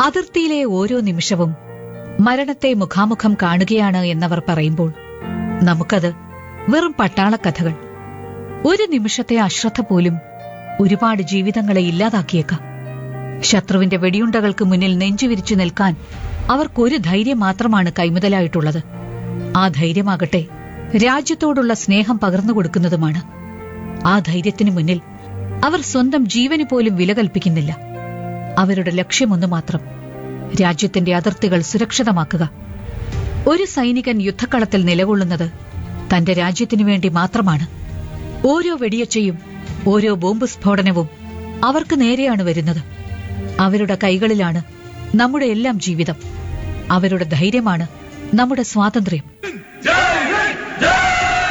അതിർത്തിയിലെ ഓരോ നിമിഷവും മരണത്തെ മുഖാമുഖം കാണുകയാണ് എന്നവർ പറയുമ്പോൾ നമുക്കത് വെറും പട്ടാളക്കഥകൾ. ഒരു നിമിഷത്തെ അശ്രദ്ധ പോലും ഒരുപാട് ജീവിതങ്ങളെ ഇല്ലാതാക്കിയേക്കാം. ശത്രുവിന്റെ വെടിയുണ്ടകൾക്ക് മുന്നിൽ നെഞ്ചുവിരിച്ചു നിൽക്കാൻ അവർക്കൊരു ധൈര്യം മാത്രമാണ് കൈമുതലായിട്ടുള്ളത്. ആ ധൈര്യമാകട്ടെ രാജ്യത്തോടുള്ള സ്നേഹം പകർന്നുകൊടുക്കുന്നതുമാണ്. ആ ധൈര്യത്തിനു മുന്നിൽ അവർ സ്വന്തം ജീവന് പോലും വില കൽപ്പിക്കുന്നില്ല. അവരുടെ ലക്ഷ്യമൊന്നു മാത്രം: രാജ്യത്തിന്റെ അതിർത്തികൾ സുരക്ഷിതമാക്കുക. ഒരു സൈനികൻ യുദ്ധക്കളത്തിൽ നിലകൊള്ളുന്നത് തന്റെ രാജ്യത്തിനു വേണ്ടി മാത്രമാണ്. ഓരോ വെടിയൊച്ചയും ഓരോ ബോംബ് സ്ഫോടനവും അവർക്ക് നേരെയാണ് വരുന്നത്. അവരുടെ കൈകളിലാണ് നമ്മുടെ എല്ലാം ജീവിതം. അവരുടെ ധൈര്യമാണ് നമ്മുടെ സ്വാതന്ത്ര്യം.